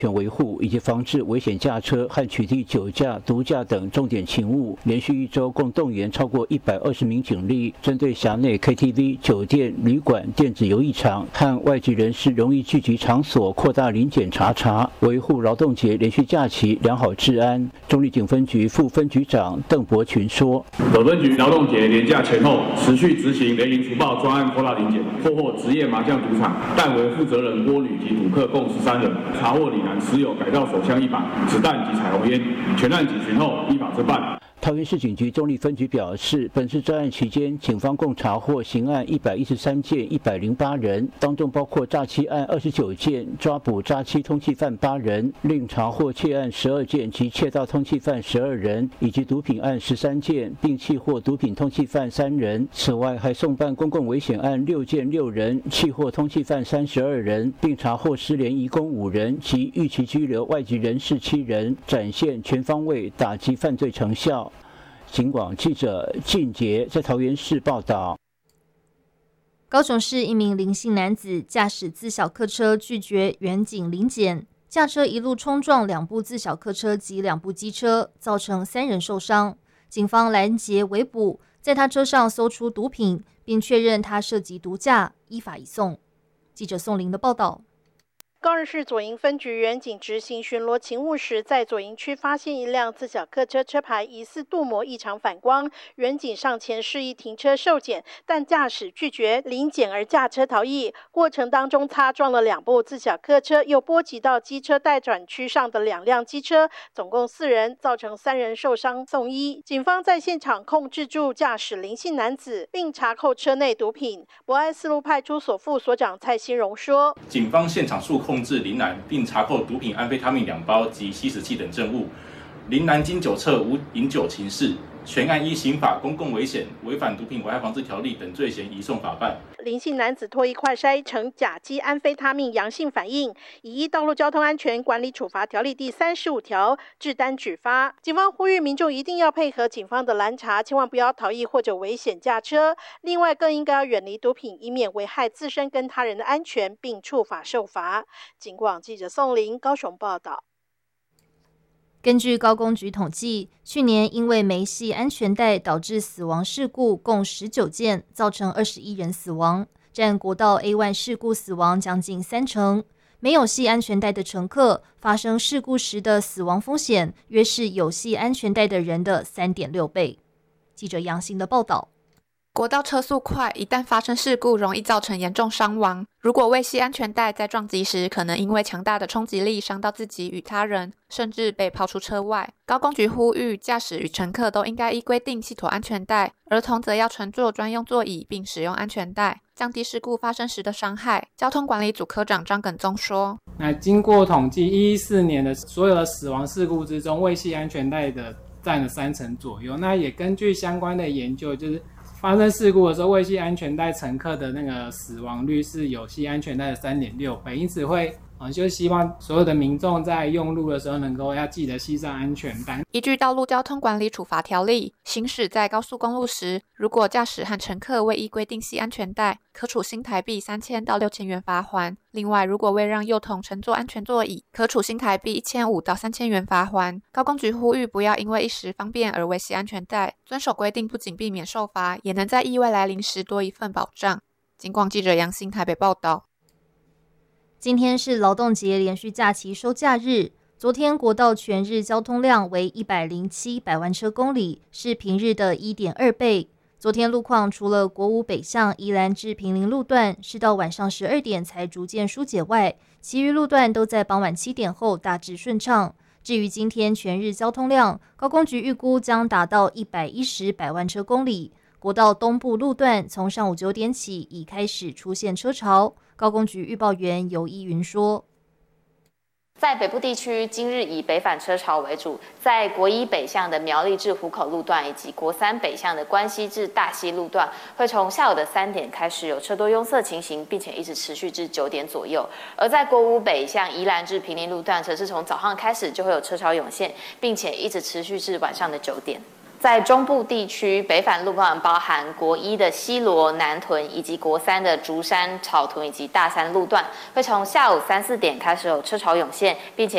全维护以及防治危险驾车和取缔酒驾、毒驾等重点勤务，连续1周共动员超过120名警力，针对辖内 KTV、酒店、旅馆、电子游艺场和外籍人士容易聚集场所扩大临检查，维护劳动节连续假期良好治安。中壢警分局副分局长邓伯群说：“ 本分局劳动节连假前后，持续执行雷霆除暴专案扩大临检，破获职业麻将赌场，代为负责人郭吕及赌客共13人，查获李男持有改造手枪1把、子弹及彩虹烟，全案警询后依法侦办。” 桃园市警局中壢分局表示，本次专案期间，警方共查获刑案113件，108人，当中包括诈欺案29件，抓捕诈欺通缉犯8人，另查获窃案12件及窃盗通缉犯12人，以及毒品案13件，并缉获毒品通缉犯3人。此外，还送办公共危险案6件6人，缉获通缉犯32人，并查获失联移工5人及逾期拘留外籍人士7人，展现全方位打击犯罪成效。警广记者靳杰在桃园市报道。 高雄市一名林姓男子驾驶自小客车拒绝员警临检，驾车一路冲撞2部自小客车及2部机车，造成3人受伤。警方拦截围捕，在他车上搜出毒品，并确认他涉及毒驾，依法移送。记者宋玲的报道。 高雄市左营分局员警执行巡逻勤务时，在左营区发现一辆自小客车车牌疑似镀膜异常反光，员警上前示意停车受检，但驾驶拒绝临检而驾车逃逸，过程当中擦撞了2部自小客车，又波及到机车待转区上的2辆机车，总共4人，造成3人受伤送医。警方在现场控制住驾驶林姓男子，并查扣车内毒品。博爱四路派出所副所长蔡新荣说：“ 警方现场控制林男，并查扣毒品安非他命2包及吸食器等证物。林男经酒测无饮酒情事，全案依刑法公共危险、违反毒品危害防治条例等罪嫌移送法办。 林姓男子唾液快筛呈甲基安非他命阳性反应，已依道路交通安全管理处罚条例第35条治单举发。警方呼吁民众一定要配合警方的拦查，千万不要逃逸或者危险驾车。另外，更应该要远离毒品，以免危害自身跟他人的安全，并触法受罚。警广记者宋玲高雄报道。 根据高工局统计，去年因为没系安全带导致死亡事故共19件，造成21人死亡，占国道 A1 事故死亡将近30%。没有系安全带的乘客发生事故时的死亡风险，约是有系安全带的人的3.6倍。记者杨欣的报道。 国道车速快，一旦发生事故，容易造成严重伤亡。如果未系安全带，在撞击时，可能因为强大的冲击力伤到自己与他人，甚至被抛出车外。高工局呼吁，驾驶与乘客都应该依规定系妥安全带，儿童则要乘坐专用座椅并使用安全带，降低事故发生时的伤害。交通管理组科长张耿宗说：“ 那经过统计，114年的所有的死亡事故之中，未系安全带的占了30%左右。那也根据相关的研究，就是发生事故的时候，未系安全带乘客的那个死亡率是有系安全带的3.6倍，因此就希望所有的民众在用路的时候能够要记得系上安全带。 依据道路交通管理处罚条例，行驶在高速公路时，如果驾驶和乘客未依规定系安全带，可处新台币3000到6000元罚锾。另外，如果未让幼童乘坐安全座椅，可处新台币1500到3000元罚锾。高工局呼吁不要因为一时方便而未系安全带，遵守规定不仅避免受罚，也能在意外来临时多一份保障。警广记者杨欣台北报道。 今天是劳动节连续假期收假日，昨天国道全日交通量为107百万车公里，是平日的 1.2 倍。昨天路况除了国五北向宜兰至坪林路段是到晚上12点才逐渐疏解外，其余路段都在傍晚7点后大致顺畅。至于今天全日交通量，高工局预估将达到110百万车公里。国道东部路段从上午9点起已开始出现车潮。高工局预报员游依云说：“ 在北部地区，今日以北返车潮为主，在国一北向的苗栗至湖口路段，以及国三北向的关西至大溪路段，会从下午的3点开始有车多拥塞情形，并且一直持续至9点左右。而在国五北向宜兰至坪林路段，则是从早上开始就会有车潮涌现，并且一直持续至晚上的9点。”在中部地区，北返路段包含国一的西螺、南屯，以及国三的竹山、草屯以及大山路段，会从下午3、4点开始有车潮涌现，并且